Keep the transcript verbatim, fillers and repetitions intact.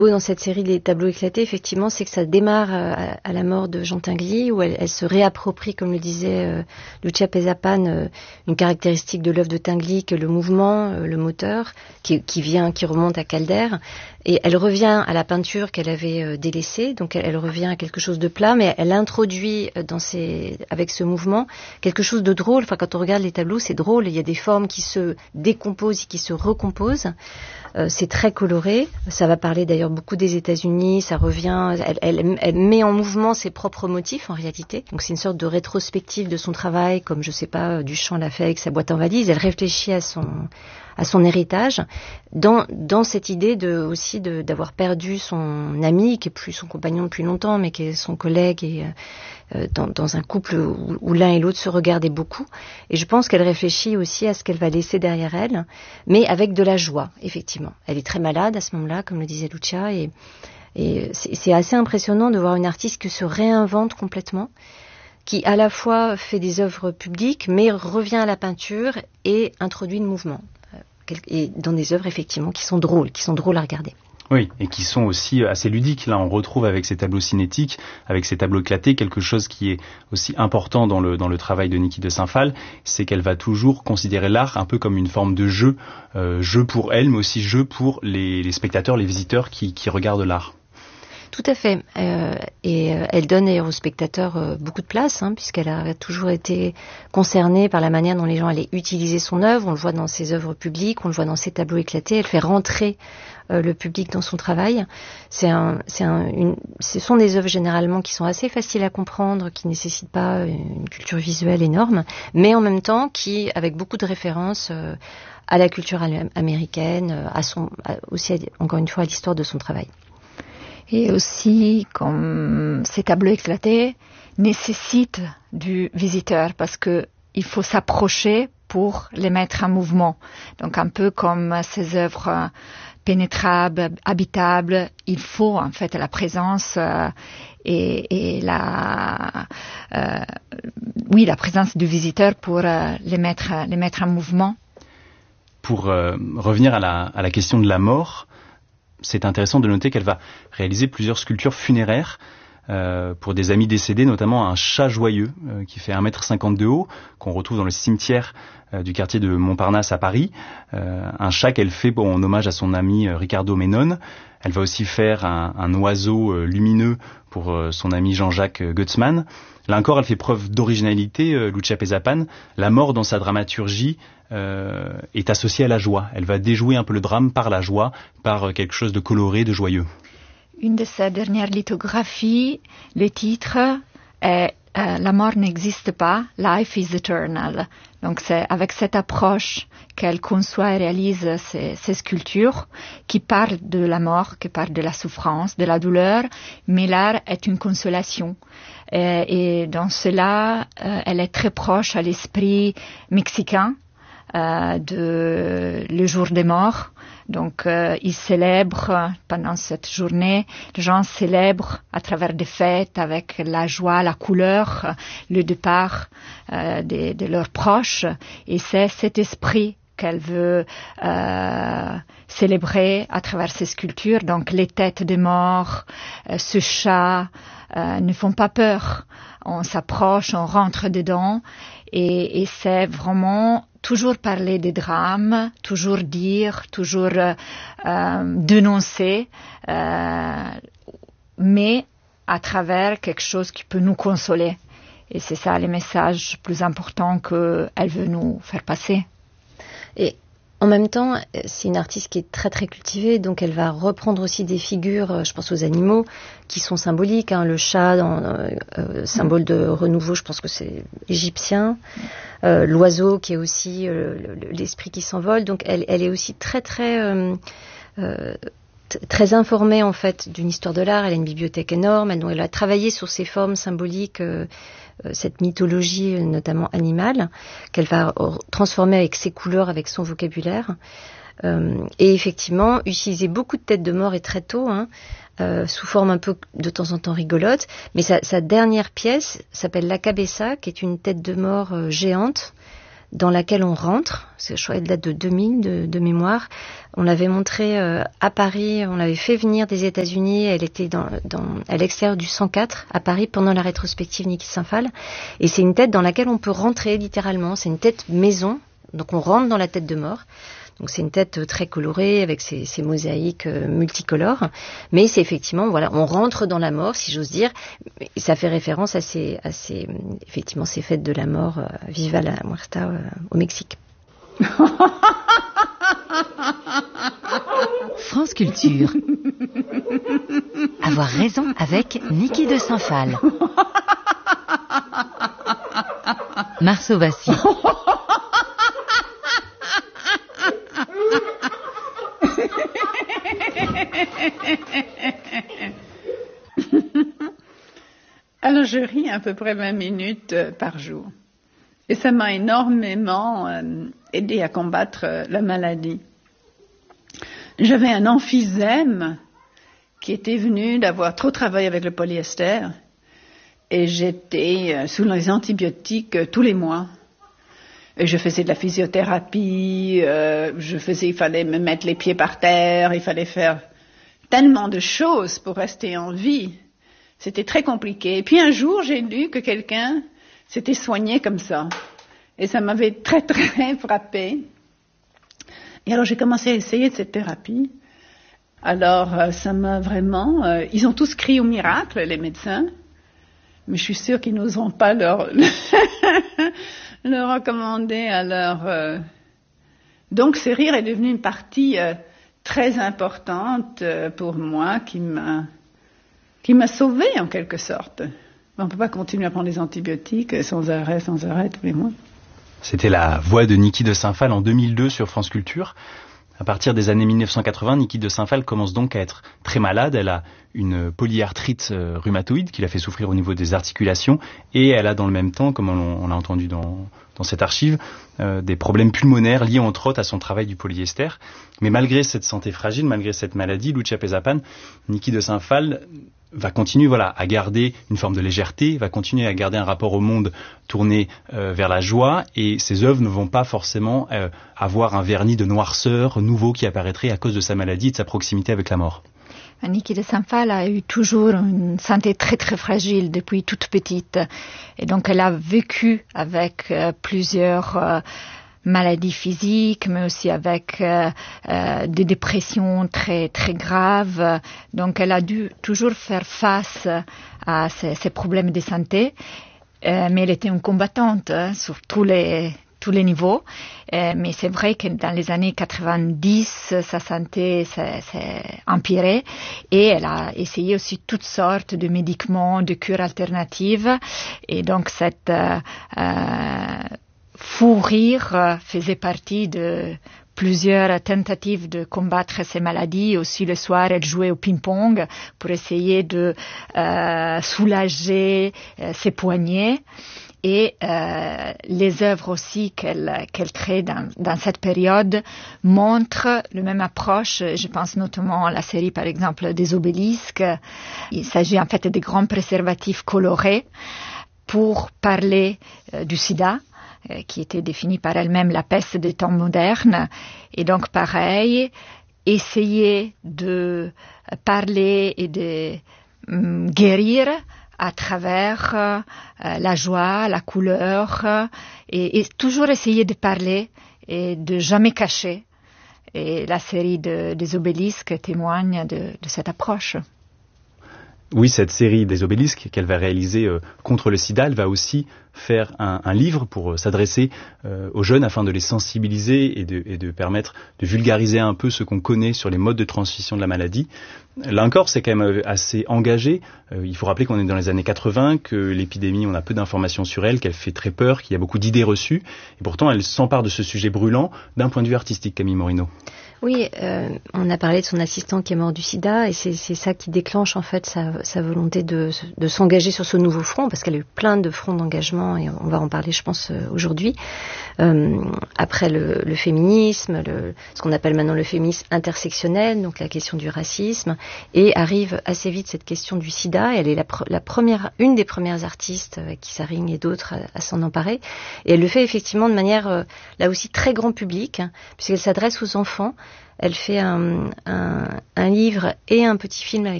Dans cette série Les tableaux éclatés, effectivement, c'est que ça démarre à, à la mort de Jean Tinguely, où elle, elle se réapproprie, comme le disait euh, Lucia Pesapan, euh, une caractéristique de l'œuvre de Tinguely, que le mouvement, euh, le moteur, qui, qui vient, qui remonte à Calder, et elle revient à la peinture qu'elle avait euh, délaissée, donc elle, elle revient à quelque chose de plat, mais elle introduit dans ses, avec ce mouvement quelque chose de drôle. Enfin, quand on regarde les tableaux, c'est drôle. Il y a des formes qui se décomposent et qui se recomposent. Euh, c'est très coloré. Ça va parler d'ailleurs beaucoup des États-Unis. Ça revient. Elle, elle, elle met en mouvement ses propres motifs en réalité. Donc c'est une sorte de rétrospective de son travail, comme je sais pas, Duchamp l'a fait avec sa boîte en valise. Elle réfléchit à son à son héritage, dans dans cette idée de aussi de d'avoir perdu son ami, qui est plus son compagnon depuis longtemps, mais qui est son collègue, et euh, dans, dans un couple où, où l'un et l'autre se regardaient beaucoup. Et je pense qu'elle réfléchit aussi à ce qu'elle va laisser derrière elle, mais avec de la joie, effectivement. Elle est très malade à ce moment-là, comme le disait Lucia, et et c'est, c'est assez impressionnant de voir une artiste qui se réinvente complètement, qui à la fois fait des œuvres publiques, mais revient à la peinture et introduit le mouvement. Et dans des œuvres, effectivement, qui sont drôles, qui sont drôles à regarder. Oui, et qui sont aussi assez ludiques. Là, on retrouve avec ces tableaux cinétiques, avec ces tableaux éclatés, quelque chose qui est aussi important dans le dans le travail de Niki de Saint-Phal, c'est qu'elle va toujours considérer l'art un peu comme une forme de jeu, euh, jeu pour elle, mais aussi jeu pour les, les spectateurs, les visiteurs qui, qui regardent l'art. Tout à fait. Euh, et euh, elle donne aux spectateurs euh, beaucoup de place, hein, puisqu'elle a toujours été concernée par la manière dont les gens allaient utiliser son œuvre. On le voit dans ses œuvres publiques, on le voit dans ses tableaux éclatés. Elle fait rentrer euh, le public dans son travail. C'est un, c'est un, une, ce sont des œuvres généralement qui sont assez faciles à comprendre, qui nécessitent pas une culture visuelle énorme, mais en même temps qui, avec beaucoup de références euh, à la culture américaine, à son, à, aussi à, encore une fois à l'histoire de son travail. Et aussi, comme ces tableaux éclatés nécessitent du visiteur, parce que il faut s'approcher pour les mettre en mouvement. Donc un peu comme ces œuvres pénétrables, habitables, il faut en fait la présence euh, et, et la, euh, oui, la présence du visiteur pour euh, les mettre, les mettre en mouvement. Pour euh, revenir à la, à la question de la mort, c'est intéressant de noter qu'elle va réaliser plusieurs sculptures funéraires euh, pour des amis décédés, notamment un chat joyeux euh, qui fait un mètre cinquante de haut, qu'on retrouve dans le cimetière euh, du quartier de Montparnasse à Paris. Euh, un chat qu'elle fait bon, en hommage à son ami euh, Ricardo Menon. Elle va aussi faire un, un oiseau euh, lumineux pour euh, son ami Jean-Jacques Gutzmann. Là encore, elle fait preuve d'originalité, euh, Lucia Pesapan. La mort dans sa dramaturgie euh, est associée à la joie. Elle va déjouer un peu le drame par la joie, par euh, quelque chose de coloré, de joyeux. Une de ses dernières lithographies, le titre est euh, La mort n'existe pas, Life is eternal. Donc c'est avec cette approche qu'elle conçoit et réalise ces, ces sculptures qui parlent de la mort, qui parlent de la souffrance, de la douleur, mais l'art est une consolation. Euh, et dans cela, euh, elle est très proche à l'esprit mexicain euh, de le jour des morts. Donc, euh, ils célèbrent pendant cette journée, les gens célèbrent à travers des fêtes avec la joie, la couleur, le départ euh, de, de leurs proches. Et c'est cet esprit qu'elle veut euh, célébrer à travers ces sculptures. Donc, les têtes des morts, euh, ce chat euh, ne font pas peur. On s'approche, on rentre dedans et, et c'est vraiment toujours parler des drames, toujours dire, toujours euh, euh, dénoncer, euh, mais à travers quelque chose qui peut nous consoler. Et c'est ça le message plus important qu'elle veut nous faire passer. Et en même temps, c'est une artiste qui est très très cultivée, donc elle va reprendre aussi des figures, je pense aux animaux, qui sont symboliques. Hein, le chat, dans, euh, symbole de renouveau, je pense que c'est égyptien. Euh, l'oiseau qui est aussi euh, l'esprit qui s'envole. Donc elle, elle est aussi très très euh, euh, t- très informée en fait d'une histoire de l'art. Elle a une bibliothèque énorme. Elle, donc, elle a travaillé sur ces formes symboliques. Euh, cette mythologie notamment animale qu'elle va transformer avec ses couleurs, avec son vocabulaire euh, et effectivement utiliser beaucoup de têtes de mort et très tôt hein, euh, sous forme un peu de temps en temps rigolote, mais sa, sa dernière pièce s'appelle La Cabeza, qui est une tête de mort euh, géante dans laquelle on rentre. C'est, je crois, elle date de deux mille de, de mémoire. On l'avait montrée euh, à Paris. On l'avait fait venir des États-Unis. Elle était dans, dans, à l'extérieur du cent quatre à Paris pendant la rétrospective Niki de Saint-Phal. Et c'est une tête dans laquelle on peut rentrer littéralement. C'est une tête maison. Donc on rentre dans la tête de mort. Donc c'est une tête très colorée avec ses, ses mosaïques euh, multicolores, mais c'est effectivement, voilà, on rentre dans la mort, si j'ose dire. Et ça fait référence à ces, à ces, effectivement, ces fêtes de la mort, euh, Viva la Muerta euh, au Mexique. France Culture. Avoir raison avec Niki de Saint-Phal. Marceau Vassy. Alors je ris à peu près vingt minutes euh, par jour. Et ça m'a énormément euh, aidé à combattre euh, la maladie. J'avais un emphysème qui était venu d'avoir trop travaillé avec le polyester. Et j'étais euh, sous les antibiotiques euh, tous les mois. Et je faisais de la physiothérapie, euh, je faisais, il fallait me mettre les pieds par terre, il fallait faire tellement de choses pour rester en vie. C'était très compliqué. Et puis un jour, j'ai lu que quelqu'un s'était soigné comme ça. Et ça m'avait très, très frappée. Et alors, j'ai commencé à essayer de cette thérapie. Alors, euh, ça m'a vraiment... Euh, ils ont tous crié au miracle, les médecins. Mais je suis sûre qu'ils n'oseront pas leur, leur recommander à leur... Euh... Donc, ce rire est devenu une partie euh, très importante euh, pour moi qui m'a... qui m'a sauvée en quelque sorte. On ne peut pas continuer à prendre des antibiotiques sans arrêt, sans arrêt tous les mois. C'était la voix de Niki de Saint-Phal en deux mille deux sur France Culture. À partir des années mille neuf cent quatre-vingts, Niki de Saint-Phal commence donc à être très malade. Elle a une polyarthrite rhumatoïde qui la fait souffrir au niveau des articulations et elle a dans le même temps, comme on, on l'a entendu dans, dans cette archive, euh, des problèmes pulmonaires liés entre autres à son travail du polyester. Mais malgré cette santé fragile, malgré cette maladie, Lucia Pesapan, Niki de Saint-Phal va continuer voilà, à garder une forme de légèreté, va continuer à garder un rapport au monde tourné euh, vers la joie, et ses œuvres ne vont pas forcément euh, avoir un vernis de noirceur nouveau qui apparaîtrait à cause de sa maladie et de sa proximité avec la mort. Niki de Saint-Phal a eu toujours une santé très très fragile depuis toute petite, et donc elle a vécu avec euh, plusieurs euh, maladies physiques, mais aussi avec euh, euh, des dépressions très très graves. Donc, elle a dû toujours faire face à ces, ces problèmes de santé, euh, mais elle était une combattante hein, sur tous les tous les niveaux. Euh, mais c'est vrai que dans les années quatre-vingt-dix, sa santé s'est, s'est empirée et elle a essayé aussi toutes sortes de médicaments, de cures alternatives. Et donc, cette euh, euh, fou rire faisait partie de plusieurs tentatives de combattre ces maladies. Aussi le soir, elle jouait au ping-pong pour essayer de euh, soulager euh, ses poignets. Et euh, les œuvres aussi qu'elle, qu'elle crée dans, dans cette période montrent la même approche. Je pense notamment à la série, par exemple, des obélisques. Il s'agit en fait de grands préservatifs colorés pour parler euh, du sida, qui était définie par elle-même la peste des temps modernes. Et donc, pareil, essayer de parler et de um, guérir à travers euh, la joie, la couleur, euh, et, et toujours essayer de parler et de jamais cacher. Et la série de, des obélisques témoigne de, de cette approche. Oui, cette série des obélisques qu'elle va réaliser euh, contre le sida, elle va aussi faire un, un livre pour euh, s'adresser euh, aux jeunes afin de les sensibiliser et de, et de permettre de vulgariser un peu ce qu'on connaît sur les modes de transmission de la maladie. Là encore, c'est quand même assez engagé. Euh, il faut rappeler qu'on est dans les années quatre-vingts, que l'épidémie, on a peu d'informations sur elle, qu'elle fait très peur, qu'il y a beaucoup d'idées reçues. Et pourtant, elle s'empare de ce sujet brûlant d'un point de vue artistique, Camille Morino. Oui, euh, on a parlé de son assistant qui est mort du sida et c'est, c'est ça qui déclenche en fait sa, sa volonté de, de s'engager sur ce nouveau front, parce qu'elle a eu plein de fronts d'engagement, et on va en parler, je pense, aujourd'hui. Euh, après le, le féminisme, le, ce qu'on appelle maintenant le féminisme intersectionnel, donc la question du racisme, et arrive assez vite cette question du sida. Elle est la, la première, une des premières artistes, avec Kissa Ring et d'autres, à, à s'en emparer. Et elle le fait effectivement de manière, euh, là aussi, très grand public, hein, puisqu'elle s'adresse aux enfants. Elle fait un, un, un livre et un petit film avec